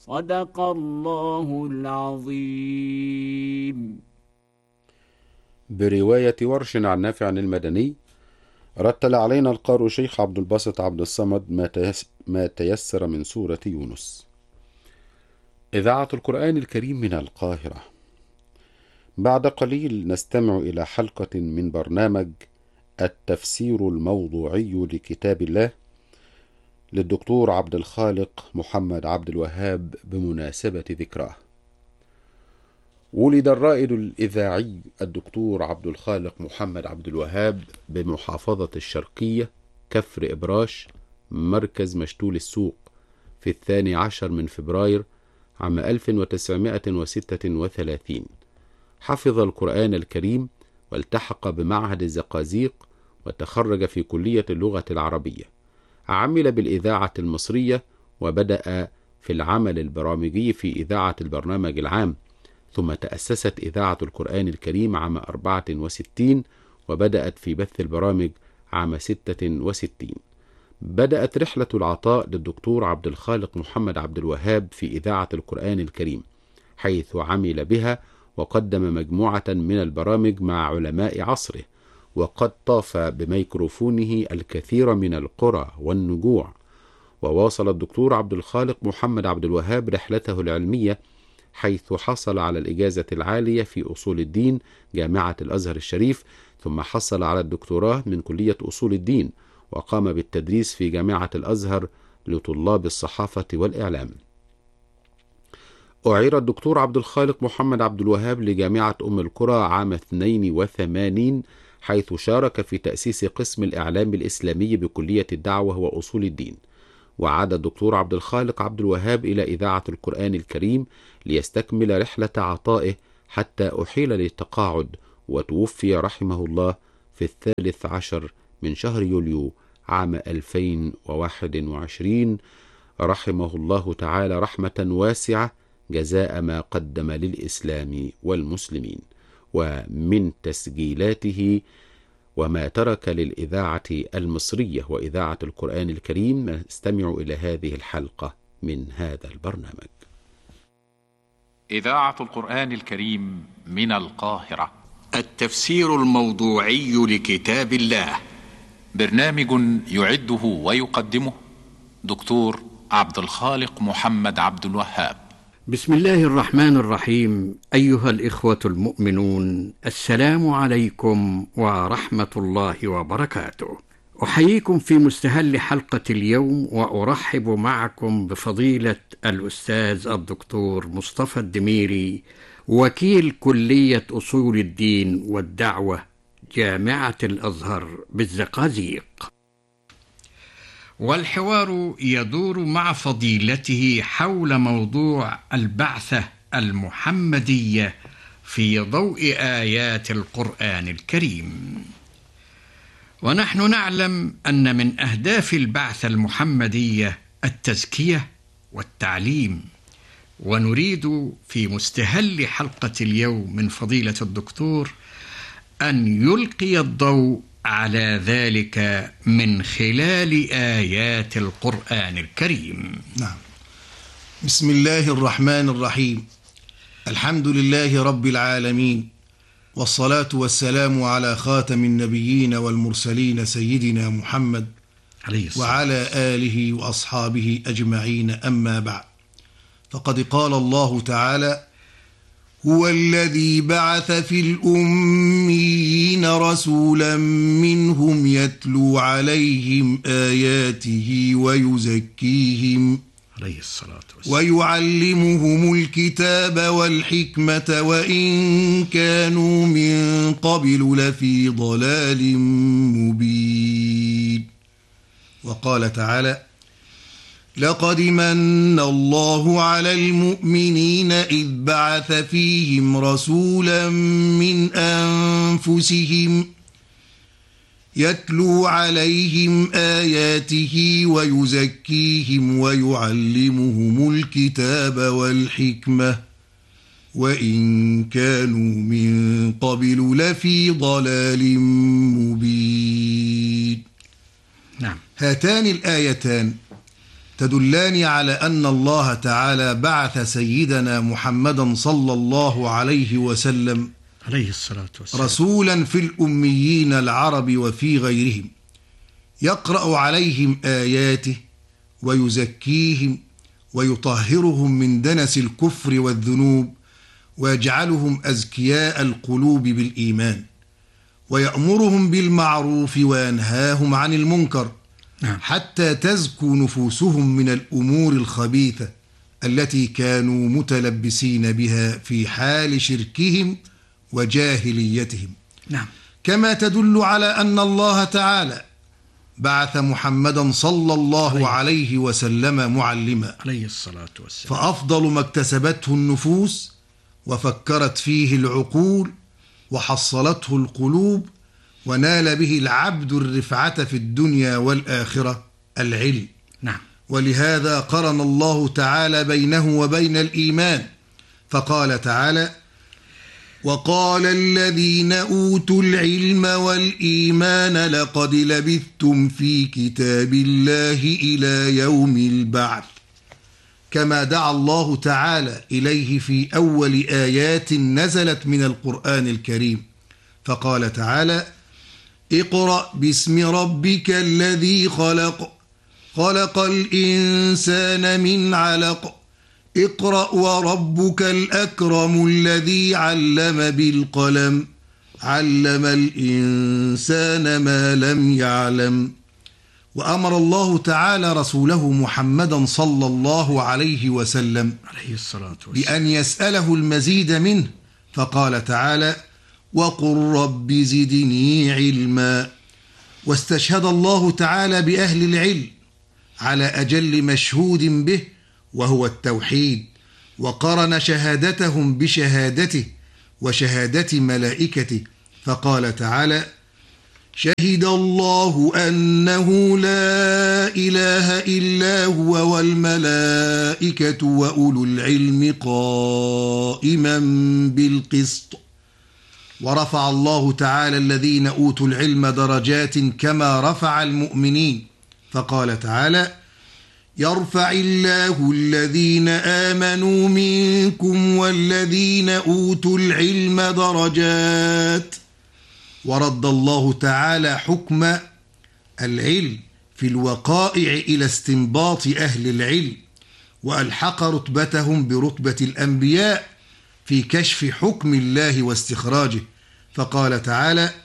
صدق الله العظيم. برواية ورش عن نافع المدني. رتل علينا القارئ شيخ عبد الباسط عبد الصمد ما تيسر من سورة يونس. إذاعة القرآن الكريم من القاهرة. بعد قليل نستمع إلى حلقة من برنامج التفسير الموضوعي لكتاب الله للدكتور عبد الخالق محمد عبد الوهاب بمناسبة ذكراه. ولد الرائد الإذاعي الدكتور عبد الخالق محمد عبد الوهاب بمحافظة الشرقية كفر إبراش مركز مشتول السوق في 12 من فبراير عام 1936. حفظ القرآن الكريم والتحق بمعهد الزقازيق وتخرج في كلية اللغة العربية. عمل بالإذاعة المصرية وبدأ في العمل البرامجي في إذاعة البرنامج العام، ثم تأسست إذاعة القرآن الكريم عام 64 وبدأت في بث البرامج عام 66. بدأت رحلة العطاء للدكتور عبد الخالق محمد عبد الوهاب في إذاعة القرآن الكريم، حيث عمل بها وقدم مجموعة من البرامج مع علماء عصره، وقد طاف بميكروفونه الكثير من القرى والنجوع. وواصل الدكتور عبد الخالق محمد عبد الوهاب رحلته العلمية، حيث حصل على الإجازة العالية في أصول الدين جامعة الأزهر الشريف، ثم حصل على الدكتوراه من كلية أصول الدين، وقام بالتدريس في جامعة الأزهر لطلاب الصحافة والإعلام. أعير الدكتور عبد الخالق محمد عبد الوهاب لجامعة أم القرى عام 82، حيث شارك في تأسيس قسم الإعلام الإسلامي بكلية الدعوة وأصول الدين. وعاد الدكتور عبد الخالق عبد الوهاب إلى إذاعة القرآن الكريم ليستكمل رحلة عطائه حتى أحيل للتقاعد، وتوفي رحمه الله في 13 من شهر يوليو عام 2021، رحمه الله تعالى رحمة واسعة جزاء ما قدم للإسلام والمسلمين. ومن تسجيلاته وما ترك للإذاعة المصرية وإذاعة القرآن الكريم نستمع إلى هذه الحلقة من هذا البرنامج. إذاعة القرآن الكريم من القاهرة. التفسير الموضوعي لكتاب الله، برنامج يعده ويقدمه دكتور عبد الخالق محمد عبد الوهاب. بسم الله الرحمن الرحيم. أيها الإخوة المؤمنون، السلام عليكم ورحمة الله وبركاته. أحييكم في مستهل حلقة اليوم، وأرحب معكم بفضيلة الأستاذ الدكتور مصطفى الدميري، وكيل كلية أصول الدين والدعوة جامعة الأزهر بالزقازيق. والحوار يدور مع فضيلته حول موضوع البعثة المحمدية في ضوء آيات القرآن الكريم. ونحن نعلم أن من أهداف البعثة المحمدية التزكية والتعليم، ونريد في مستهل حلقة اليوم من فضيلة الدكتور أن يلقي الضوء على ذلك من خلال آيات القرآن الكريم. نعم. بسم الله الرحمن الرحيم. الحمد لله رب العالمين، والصلاة والسلام على خاتم النبيين والمرسلين سيدنا محمد وعلى آله وأصحابه أجمعين، أما بعد. فقد قال الله تعالى: هو الذي بعث في الأميين رسولا منهم يتلو عليهم آياته ويزكيهم ويعلمهم الكتاب والحكمة وإن كانوا من قبل لفي ضلال مبين. وقال تعالى: لقد من الله على المؤمنين إذ بعث فيهم رسولا من أنفسهم يتلو عليهم آياته ويزكيهم ويعلمهم الكتاب والحكمة وإن كانوا من قبل لفي ضلال مبين. نعم. هاتان الآيتان تدلان على أن الله تعالى بعث سيدنا محمدا صلى الله عليه وسلم عليه الصلاة والسلام رسولا في الأميين العرب وفي غيرهم، يقرأ عليهم آياته ويزكيهم ويطهرهم من دنس الكفر والذنوب، ويجعلهم أزكياء القلوب بالإيمان، ويأمرهم بالمعروف وينهاهم عن المنكر، حتى تزكو نفوسهم من الأمور الخبيثة التي كانوا متلبسين بها في حال شركهم وجاهليتهم. كما تدل على أن الله تعالى بعث محمدا صلى الله عليه وسلم معلما عليه الصلاة والسلام، فأفضل ما اكتسبته النفوس وفكرت فيه العقول وحصلته القلوب ونال به العبد الرفعة في الدنيا والآخرة العلم. ولهذا قرن الله تعالى بينه وبين الإيمان، فقال تعالى: وقال الذين أوتوا العلم والإيمان لقد لبثتم في كتاب الله إلى يوم البعث، كما دعا الله تعالى إليه في أول آيات نزلت من القرآن الكريم، فقال تعالى: اقرأ باسم ربك الذي خلق، خلق الإنسان من علق، اقرأ وربك الأكرم الذي علم بالقلم، علم الإنسان ما لم يعلم. وأمر الله تعالى رسوله محمدا صلى الله عليه وسلم بأن يسأله المزيد منه، فقال تعالى: وقل رب زدني علما. واستشهد الله تعالى بأهل العلم على أجل مشهود به وهو التوحيد، وقرن شهادتهم بشهادته وشهادة ملائكته، فقال تعالى: شهد الله أنه لا إله إلا هو والملائكة وأولو العلم قائما بالقسط. ورفع الله تعالى الذين أوتوا العلم درجات كما رفع المؤمنين، فقال تعالى: يرفع الله الذين آمنوا منكم والذين أوتوا العلم درجات. ورد الله تعالى حكم العلم في الوقائع إلى استنباط أهل العلم، وألحق رتبتهم برتبة الأنبياء في كشف حكم الله واستخراجه، فقال تعالى: